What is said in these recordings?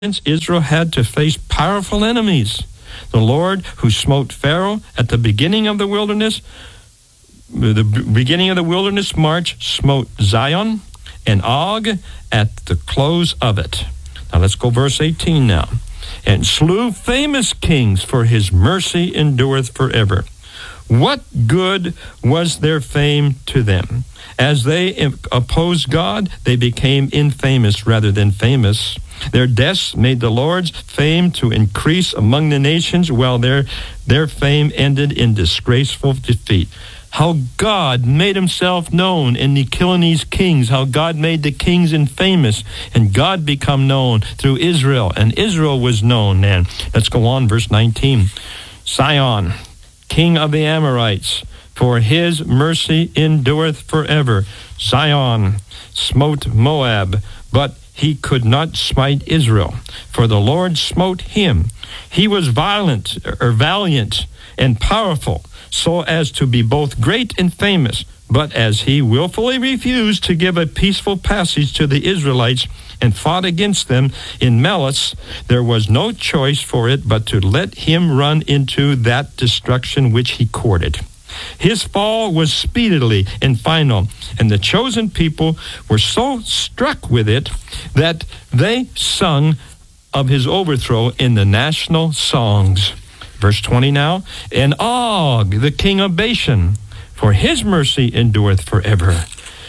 Israel had to face powerful enemies. The Lord who smote Pharaoh at the beginning of the wilderness march smote Zion and Og at the close of it. Now let's go verse 18 now. And slew famous kings, for his mercy endureth forever. What good was their fame to them? As they opposed God, they became infamous rather than famous. Their deaths made the Lord's fame to increase among the nations, while their fame ended in disgraceful defeat. How God made himself known in the killing these kings, how God made the kings infamous, and God become known through Israel, and Israel was known then. Let's go on, verse 19. Sihon, king of the Amorites, for his mercy endureth forever. Sihon smote Moab, but he could not smite Israel, for the Lord smote him. He was valiant and powerful, so as to be both great and famous. But as he willfully refused to give a peaceful passage to the Israelites and fought against them in malice, there was no choice for it but to let him run into that destruction which he courted. His fall was speedily and final, and the chosen people were so struck with it that they sung of his overthrow in the national songs. Verse 20 now. And Og, the king of Bashan, for his mercy endureth forever.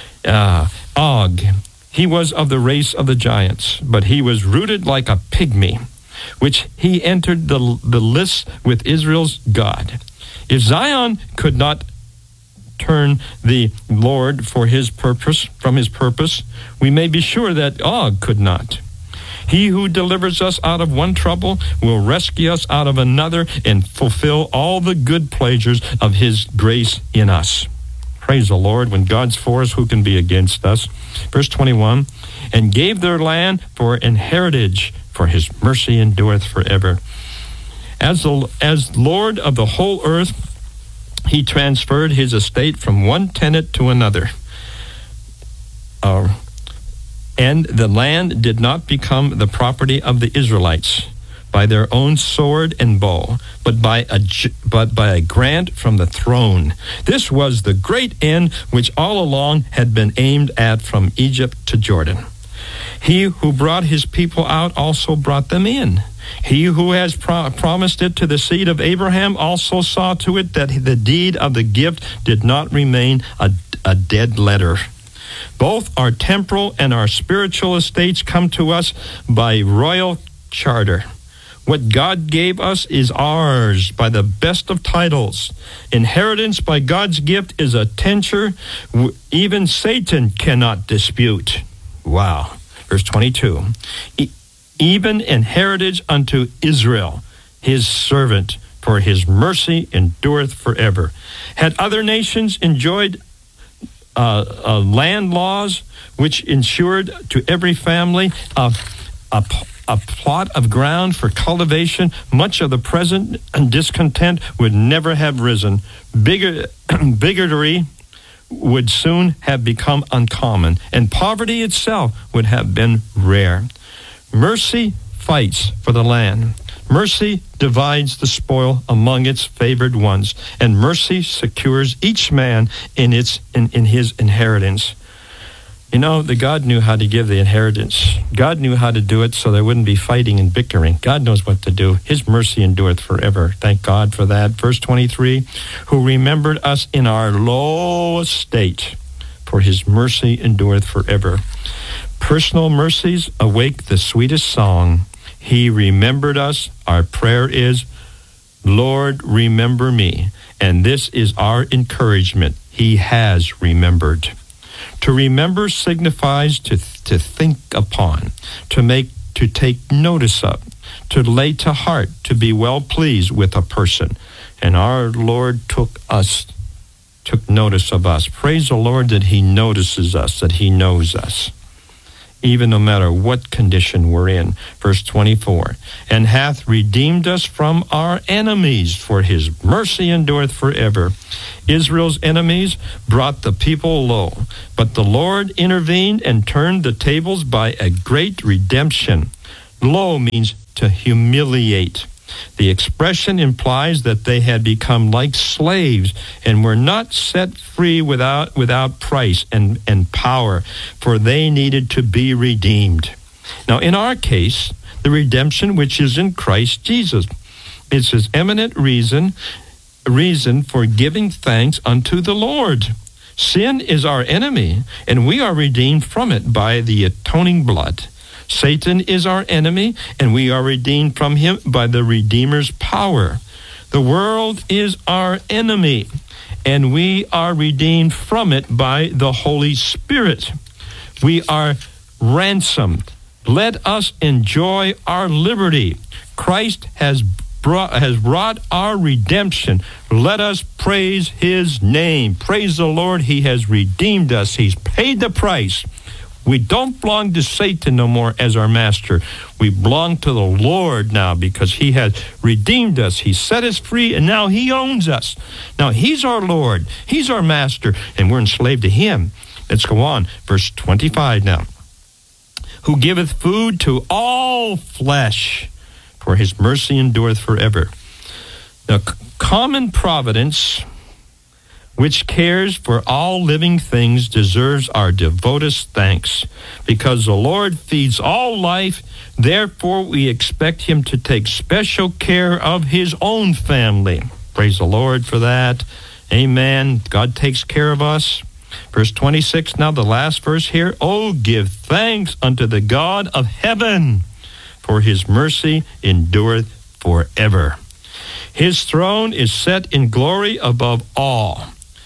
Og, he was of the race of the giants, but he was rooted like a pygmy, which he entered the lists with Israel's God. If Zion could not turn the Lord from his purpose, we may be sure that Og could not. He who delivers us out of one trouble will rescue us out of another and fulfill all the good pleasures of his grace in us. Praise the Lord. When God's for us, who can be against us? Verse 21, and gave their land for an heritage, for his mercy endureth forever. As Lord of the whole earth, he transferred his estate from one tenant to another. And the land did not become the property of the Israelites by their own sword and bow, but by a grant from the throne. This was the great end which all along had been aimed at from Egypt to Jordan. He who brought his people out also brought them in. He who has promised it to the seed of Abraham also saw to it that the deed of the gift did not remain a dead letter. Both our temporal and our spiritual estates come to us by royal charter. What God gave us is ours by the best of titles. Inheritance by God's gift is a tenure even Satan cannot dispute. Wow. Verse 22. Even an heritage unto Israel, his servant, for his mercy endureth forever. Had other nations enjoyed land laws which ensured to every family a plot of ground for cultivation, much of the present discontent would never have risen. Bigotry would soon have become uncommon, and poverty itself would have been rare. Mercy fights for the land. Mercy divides the spoil among its favored ones, and mercy secures each man in his inheritance. You know, the God knew how to give the inheritance. God knew how to do it so there wouldn't be fighting and bickering. God knows what to do. His mercy endureth forever. Thank God for that. Verse 23, who remembered us in our low estate, for his mercy endureth forever. Personal mercies awake the sweetest song. He remembered us. Our prayer is, Lord, remember me. And this is our encouragement. He has remembered. To remember signifies to think upon, to take notice of, to lay to heart, to be well pleased with a person. And our Lord took notice of us. Praise the Lord that he notices us, that he knows us, even no matter what condition we're in. Verse 24, and hath redeemed us from our enemies, for his mercy endureth forever. Israel's enemies brought the people low, but the Lord intervened and turned the tables by a great redemption. Lo means to humiliate. The expression implies that they had become like slaves and were not set free without price and power, for they needed to be redeemed. Now, in our case, the redemption which is in Christ Jesus, it's his eminent reason for giving thanks unto the Lord. Sin is our enemy, and we are redeemed from it by the atoning blood. Satan is our enemy, and we are redeemed from him by the Redeemer's power. The world is our enemy, and we are redeemed from it by the Holy Spirit. We are ransomed. Let us enjoy our liberty. Christ has wrought our redemption. Let us praise his name. Praise the Lord. He has redeemed us. He's paid the price. We don't belong to Satan no more as our master. We belong to the Lord now because he has redeemed us. He set us free, and now he owns us. Now he's our Lord. He's our master, and we're enslaved to him. Let's go on. Verse 25 now. Who giveth food to all flesh, for his mercy endureth forever. The common providence, which cares for all living things, deserves our devoted thanks. Because the Lord feeds all life, therefore we expect him to take special care of his own family. Praise the Lord for that. Amen. God takes care of us. Verse 26, now the last verse here. Oh, give thanks unto the God of heaven, for his mercy endureth forever. His throne is set in glory above all,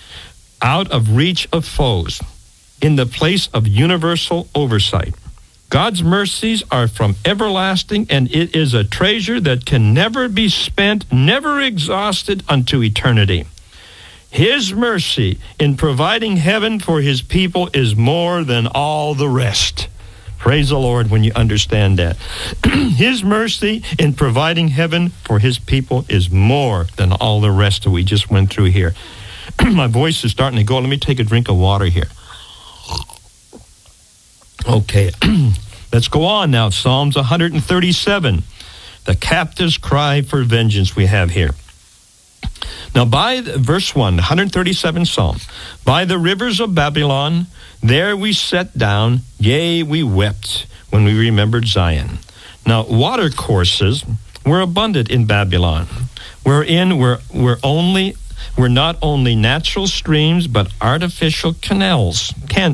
out of reach of foes, in the place of universal oversight. God's mercies are from everlasting, and it is a treasure that can never be spent, never exhausted unto eternity. His mercy in providing heaven for his people is more than all the rest. Praise the Lord when you understand that. His mercy in providing heaven for his people is more than all the rest that we just went through here. My voice is starting to go. Let me take a drink of water here. Okay, let's go on now. Psalms 137. The captive's cry for vengeance we have here. Now, by verse 1, 137 Psalm, by the rivers of Babylon, there we sat down, yea, we wept when we remembered Zion. Now, water courses were abundant in Babylon, wherein were not only natural streams, but artificial channels.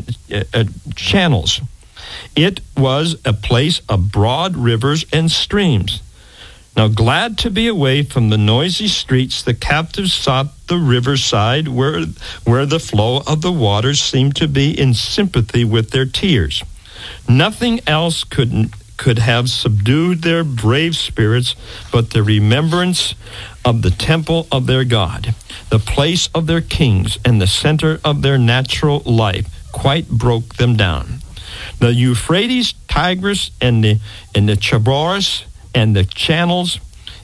It was a place of broad rivers and streams. Now, glad to be away from the noisy streets, the captives sought the riverside where the flow of the waters seemed to be in sympathy with their tears. Nothing else could have subdued their brave spirits but the remembrance of the temple of their God, the place of their kings, and the center of their natural life, quite broke them down. The Euphrates, Tigris, and the Chaboris, and the channels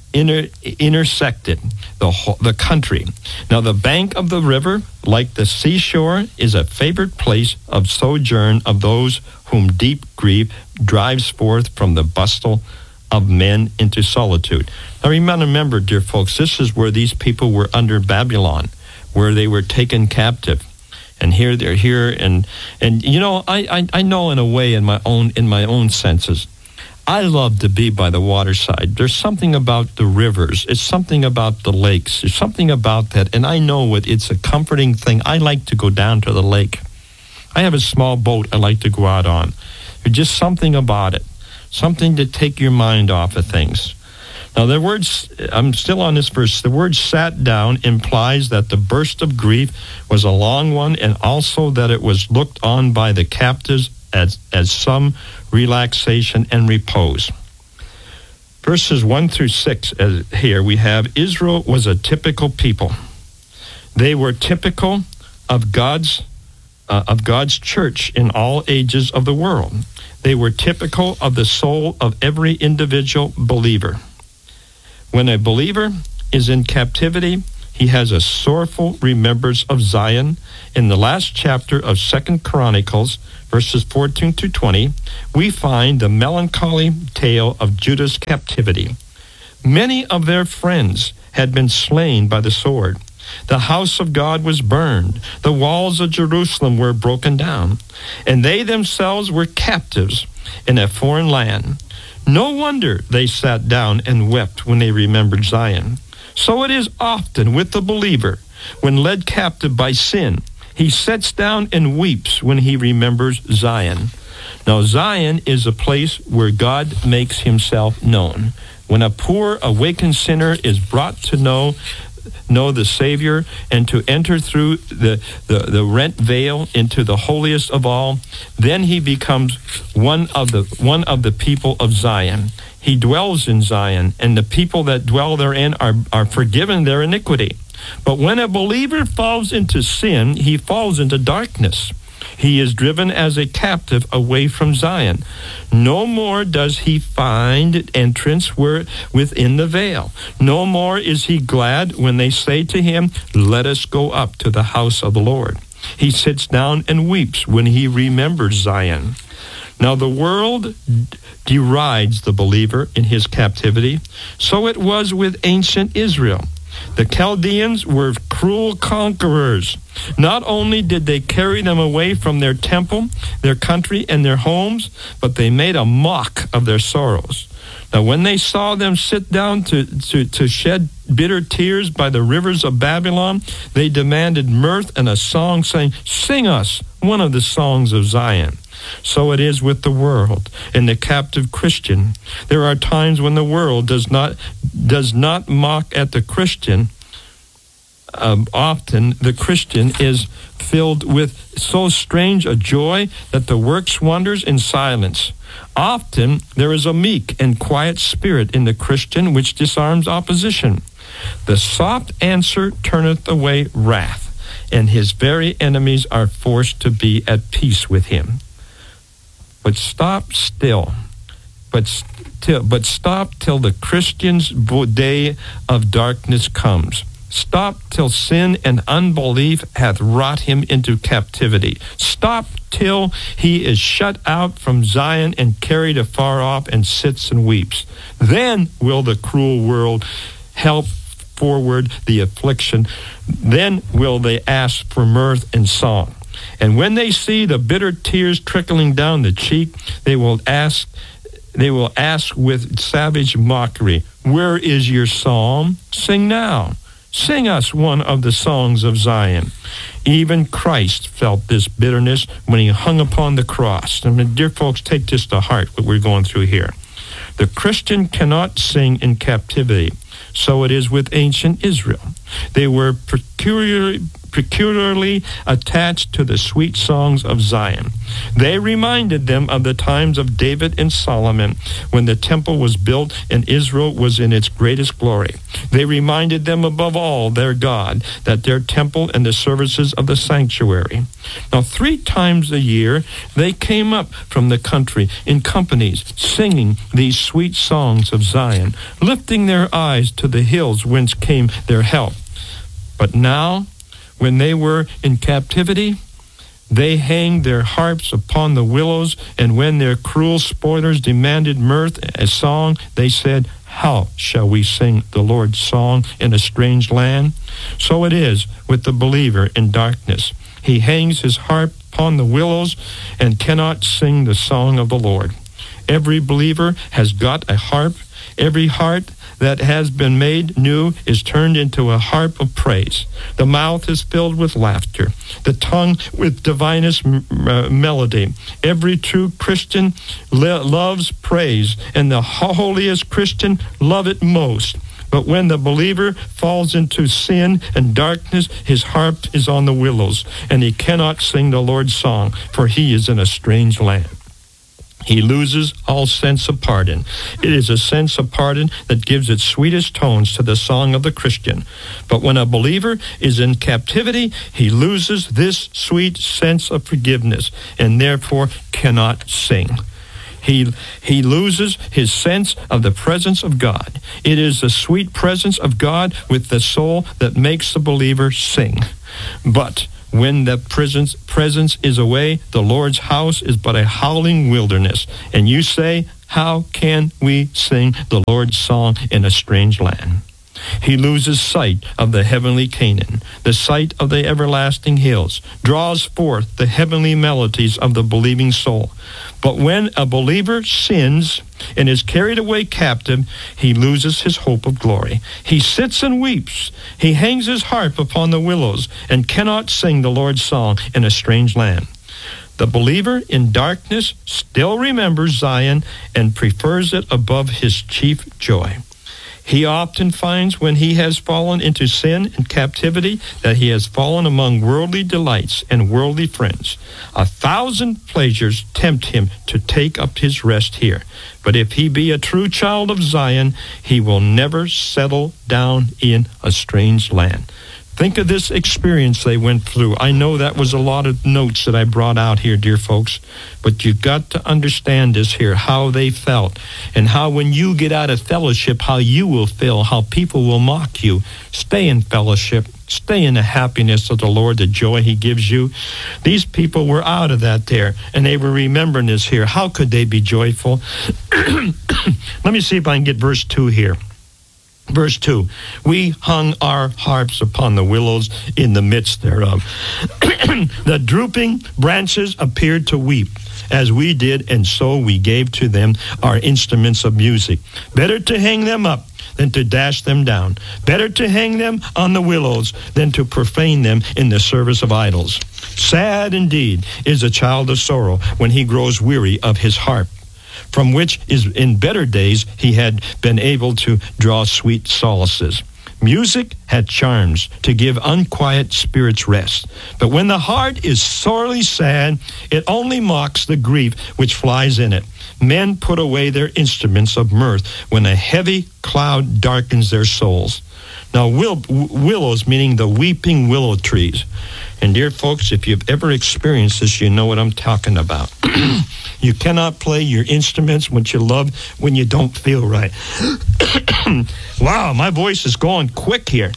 intersected the country. Now, the bank of the river, like the seashore, is a favorite place of sojourn of those whom deep grief drives forth from the bustle of men into solitude. Now, remember, dear folks, this is where these people were under Babylon, where they were taken captive. And here they're here, and you know, I know in a way in my own senses, I love to be by the waterside. There's something about the rivers. It's something about the lakes. There's something about that. And I know it's a comforting thing. I like to go down to the lake. I have a small boat I like to go out on. There's just something about it. Something to take your mind off of things. Now, the words, I'm still on this verse. The word sat down implies that the burst of grief was a long one, and also that it was looked on by the captives as some relaxation and repose. Verses 1 through 6 here we have Israel was a typical people. They were typical of God's church in all ages of the world. They were typical of the soul of every individual believer. When a believer is in captivity, he has a sorrowful remembrance of Zion. In the last chapter of 2 Chronicles verses 14 to 20, we find the melancholy tale of Judah's captivity. Many of their friends had been slain by the sword. The house of God was burned. The walls of Jerusalem were broken down, and they themselves were captives in a foreign land. No wonder they sat down and wept when they remembered Zion. So it is often with the believer. When led captive by sin, he sits down and weeps when he remembers Zion. Now, Zion is a place where God makes himself known. When a poor, awakened sinner is brought to know the Savior and to enter through the rent veil into the holiest of all, then he becomes one of the people of Zion. He dwells in Zion, and the people that dwell therein are forgiven their iniquity. But when a believer falls into sin, he falls into darkness. He is driven as a captive away from Zion. No more does he find entrance within the veil. No more is he glad when they say to him, "Let us go up to the house of the Lord." He sits down and weeps when he remembers Zion. Now the world derides the believer in his captivity. So it was with ancient Israel. The Chaldeans were cruel conquerors. Not only did they carry them away from their temple, their country, and their homes, but they made a mock of their sorrows. Now, when they saw them sit down to shed bitter tears by the rivers of Babylon, they demanded mirth and a song, saying, "Sing us one of the songs of Zion." So it is with the world and the captive Christian. There are times when the world does not mock at the Christian. Often the Christian is filled with so strange a joy that the works wonders in silence. Often there is a meek and quiet spirit in the Christian which disarms opposition. The soft answer turneth away wrath, and his very enemies are forced to be at peace with him. But stop still. But stop till the Christian's day of darkness comes. Stop till sin and unbelief hath wrought him into captivity. Stop till he is shut out from Zion and carried afar off and sits and weeps. Then will the cruel world help forward the affliction. Then will they ask for mirth and song. And when they see the bitter tears trickling down the cheek, they will ask with savage mockery, "Where is your psalm? Sing now. Sing us one of the songs of Zion." Even Christ felt this bitterness when he hung upon the cross. I mean, dear folks, take this to heart, what we're going through here. The Christian cannot sing in captivity. So it is with ancient Israel. They were peculiarly attached to the sweet songs of Zion. They reminded them of the times of David and Solomon when the temple was built and Israel was in its greatest glory. They reminded them above all their God, that their temple and the services of the sanctuary. Now 3 times a year they came up from the country in companies singing these sweet songs of Zion, lifting their eyes to the hills whence came their help. But now, when they were in captivity, they hanged their harps upon the willows, and when their cruel spoilers demanded mirth, a song, they said, "How shall we sing the Lord's song in a strange land?" So it is with the believer in darkness. He hangs his harp upon the willows and cannot sing the song of the Lord. Every believer has got a harp. Every heart that has been made new is turned into a harp of praise. The mouth is filled with laughter, the tongue with divinest melody. Every true Christian loves praise, and the holiest Christian love it most. But when the believer falls into sin and darkness, his harp is on the willows, and he cannot sing the Lord's song, for he is in a strange land. He loses all sense of pardon. It is a sense of pardon that gives its sweetest tones to the song of the Christian. But when a believer is in captivity, he loses this sweet sense of forgiveness and therefore cannot sing. He loses his sense of the presence of God. It is the sweet presence of God with the soul that makes the believer sing. But When the presence is away, the Lord's house is but a howling wilderness. And you say, how can we sing the Lord's song in a strange land? He loses sight of the heavenly Canaan, the sight of the everlasting hills, draws forth the heavenly melodies of the believing soul. But when a believer sins and is carried away captive, he loses his hope of glory. He sits and weeps. He hangs his harp upon the willows and cannot sing the Lord's song in a strange land. The believer in darkness still remembers Zion and prefers it above his chief joy. He often finds when he has fallen into sin and captivity that he has fallen among worldly delights and worldly friends. 1,000 pleasures tempt him to take up his rest here. But if he be a true child of Zion, he will never settle down in a strange land. Think of this experience they went through. I know that was a lot of notes that I brought out here, dear folks, but you've got to understand this here, how they felt, and how when you get out of fellowship, how you will feel, how people will mock you. Stay in fellowship. Stay in the happiness of the Lord, the joy he gives you. These people were out of that there, and they were remembering this here. How could they be joyful? Let me see if I can get verse 2 here. Verse 2, we hung our harps upon the willows in the midst thereof. The drooping branches appeared to weep, as we did, and so we gave to them our instruments of music. Better to hang them up than to dash them down. Better to hang them on the willows than to profane them in the service of idols. Sad indeed is a child of sorrow when he grows weary of his harp, from which is in better days he had been able to draw sweet solaces. Music had charms to give unquiet spirits rest. But when the heart is sorely sad, it only mocks the grief which flies in it. Men put away their instruments of mirth when a heavy cloud darkens their souls. Now, willows meaning the weeping willow trees. And dear folks, if you've ever experienced this, you know what I'm talking about. You cannot play your instruments which you love when you don't feel right. Wow, my voice is going quick here.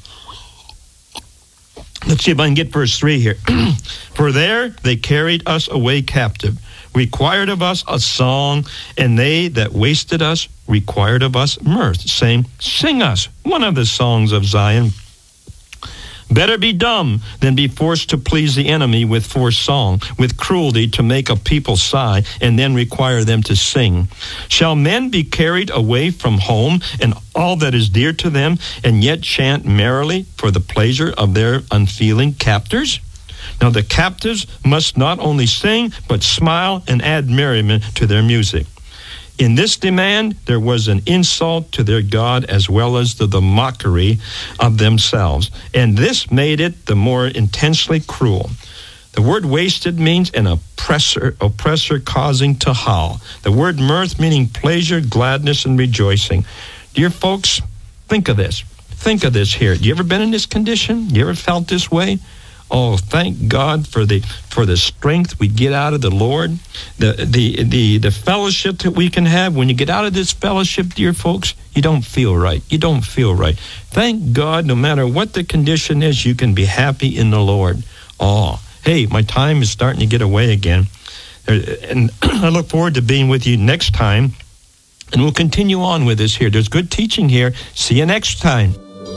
Let's see if I can get verse 3 here. For there they carried us away captive, required of us a song, and they that wasted us required of us mirth, saying, sing us one of the songs of Zion. Better be dumb than be forced to please the enemy with forced song, with cruelty to make a people sigh, and then require them to sing. Shall men be carried away from home and all that is dear to them, and yet chant merrily for the pleasure of their unfeeling captors? Now the captives must not only sing, but smile and add merriment to their music. In this demand, there was an insult to their God as well as to the mockery of themselves. And this made it the more intensely cruel. The word wasted means an oppressor causing to howl. The word mirth meaning pleasure, gladness, and rejoicing. Dear folks, think of this. Think of this here. You ever been in this condition? You ever felt this way? Oh, thank God for the strength we get out of the Lord, the fellowship that we can have. When you get out of this fellowship, dear folks, you don't feel right. You don't feel right. Thank God, no matter what the condition is, you can be happy in the Lord. Oh, hey, my time is starting to get away again. And I look forward to being with you next time. And we'll continue on with this here. There's good teaching here. See you next time.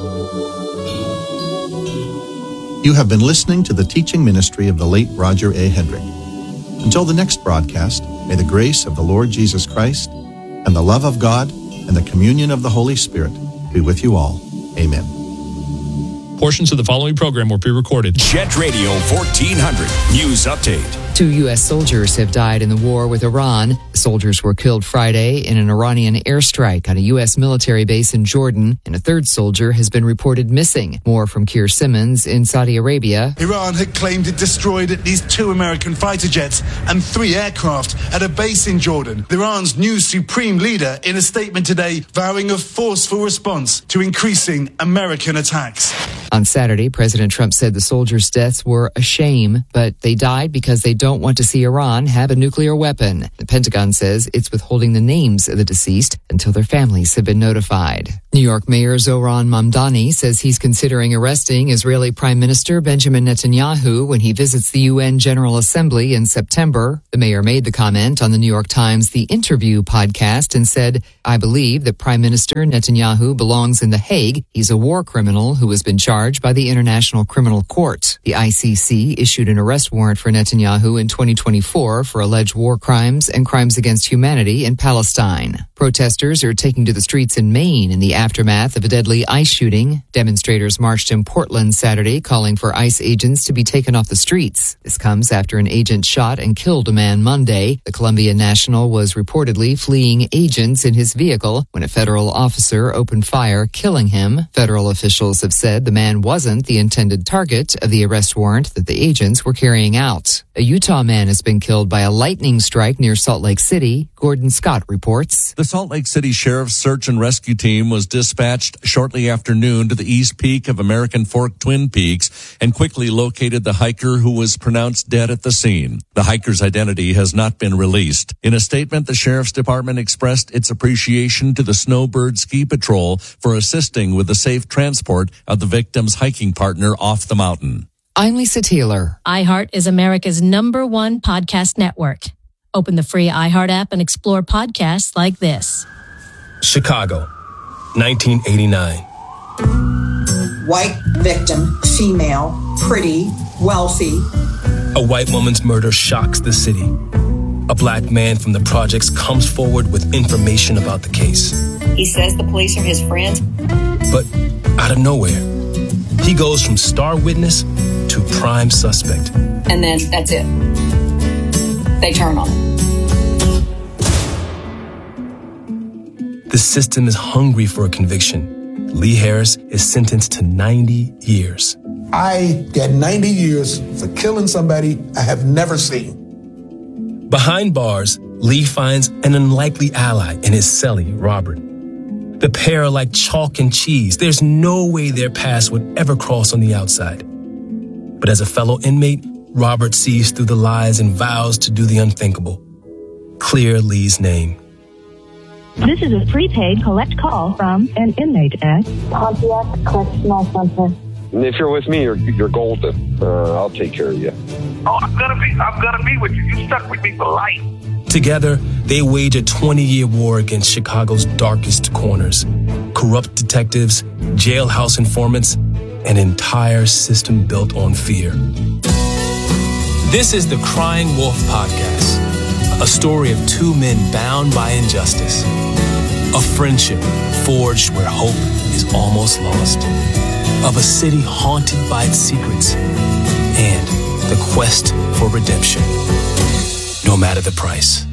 You have been listening to the teaching ministry of the late Roger A. Hedrick. Until the next broadcast, may the grace of the Lord Jesus Christ and the love of God and the communion of the Holy Spirit be with you all. Amen. Portions of the following program were pre-recorded. Jet Radio 1400 News Update. 2 U.S. soldiers have died in the war with Iran. Soldiers were killed Friday in an Iranian airstrike on a U.S. military base in Jordan, and a third soldier has been reported missing. More from Keir Simmons in Saudi Arabia. Iran had claimed it destroyed at least 2 American fighter jets and 3 aircraft at a base in Jordan. Iran's new supreme leader in a statement today vowing a forceful response to increasing American attacks. On Saturday, President Trump said the soldiers' deaths were a shame, but they died because they don't want to see Iran have a nuclear weapon. The Pentagon says it's withholding the names of the deceased until their families have been notified. New York Mayor Zohran Mamdani says he's considering arresting Israeli Prime Minister Benjamin Netanyahu when he visits the UN General Assembly in September. The mayor made the comment on the New York Times The Interview podcast and said, "I believe that Prime Minister Netanyahu belongs in The Hague. He's a war criminal who has been charged by the International Criminal Court." The ICC issued an arrest warrant for Netanyahu in 2024 for alleged war crimes and crimes against humanity in Palestine. Protesters are taking to the streets in Maine in the aftermath of a deadly ICE shooting. Demonstrators marched in Portland Saturday calling for ICE agents to be taken off the streets. This comes after an agent shot and killed a man Monday. The Colombian national was reportedly fleeing agents in his vehicle when a federal officer opened fire, killing him. Federal officials have said the man wasn't the intended target of the arrest warrant that the agents were carrying out. A Utah man has been killed by a lightning strike near Salt Lake City. Gordon Scott reports. The Salt Lake City Sheriff's search and rescue team was dispatched shortly after noon to the east peak of American Fork Twin Peaks and quickly located the hiker who was pronounced dead at the scene. The hiker's identity has not been released. In a statement, the Sheriff's Department expressed its appreciation to the Snowbird Ski Patrol for assisting with the safe transport of the victim's hiking partner off the mountain. I'm Lisa Taylor. iHeart is America's #1 podcast network. Open the free iHeart app and explore podcasts like this. Chicago, 1989. White victim, female, pretty, wealthy. A white woman's murder shocks the city. A black man from the projects comes forward with information about the case. He says the police are his friends. But out of nowhere, he goes from star witness to prime suspect. And then that's it. They turn on him. The system is hungry for a conviction. Lee Harris is sentenced to 90 years. I got 90 years for killing somebody I have never seen. Behind bars, Lee finds an unlikely ally in his cellie, Robert. The pair are like chalk and cheese. There's no way their paths would ever cross on the outside. But as a fellow inmate, Robert sees through the lies and vows to do the unthinkable. Clear Lee's name. This is a prepaid collect call from an inmate at Pontiac Correctional Center. If you're with me, you're golden. I'll take care of you. Oh, I'm gonna be with you. You stuck with me for life. Together, they wage a 20-year war against Chicago's darkest corners. Corrupt detectives, jailhouse informants, an entire system built on fear. This is the Crying Wolf Podcast, a story of two men bound by injustice. A friendship forged where hope is almost lost. Of a city haunted by its secrets. And the quest for redemption, no matter the price.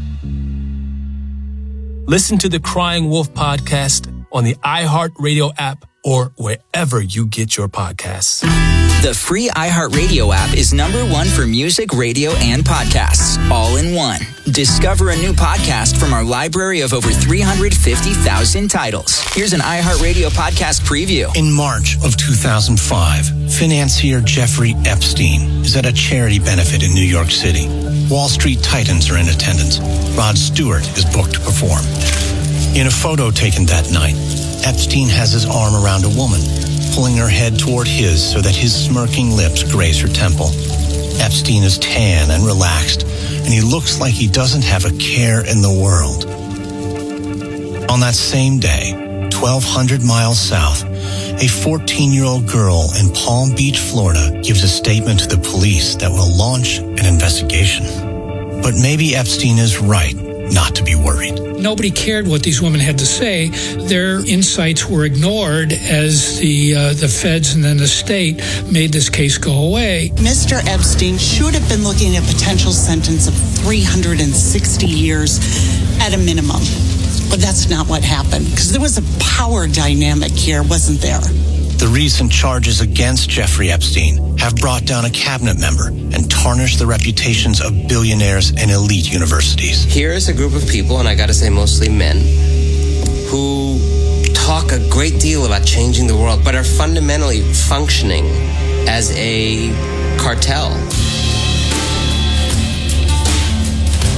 Listen to the Crying Wolf Podcast on the iHeartRadio app or wherever you get your podcasts. The free iHeartRadio app is #1 for music, radio, and podcasts, all in one. Discover a new podcast from our library of over 350,000 titles. Here's an iHeartRadio podcast preview. In March of 2005, financier Jeffrey Epstein is at a charity benefit in New York City. Wall Street titans are in attendance. Rod Stewart is booked to perform. In a photo taken that night, Epstein has his arm around a woman, pulling her head toward his so that his smirking lips graze her temple. Epstein is tan and relaxed, and he looks like he doesn't have a care in the world. On that same day, 1,200 miles south, a 14-year-old girl in Palm Beach, Florida, gives a statement to the police that will launch an investigation. But maybe Epstein is right not to be worried. Nobody cared what these women had to say. Their insights were ignored as the feds and then the state made this case go away. Mr. Epstein should have been looking at a potential sentence of 360 years at a minimum. But that's not what happened, because there was a power dynamic here, wasn't there? The recent charges against Jeffrey Epstein have brought down a cabinet member and tarnished the reputations of billionaires and elite universities. Here is a group of people, and I gotta say mostly men, who talk a great deal about changing the world, but are fundamentally functioning as a cartel.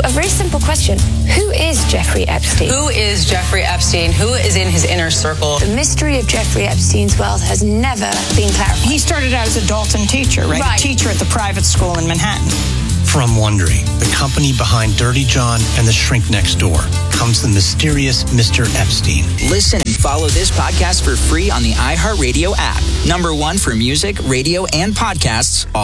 A very simple question. Who is Jeffrey Epstein? Who is Jeffrey Epstein? Who is in his inner circle? The mystery of Jeffrey Epstein's wealth has never been clarified. He started out as a Dalton teacher, right? A teacher at the private school in Manhattan. From Wondery, the company behind Dirty John and The Shrink Next Door, comes the mysterious Mr. Epstein. Listen and follow this podcast for free on the iHeartRadio app. #1 for music, radio, and podcasts.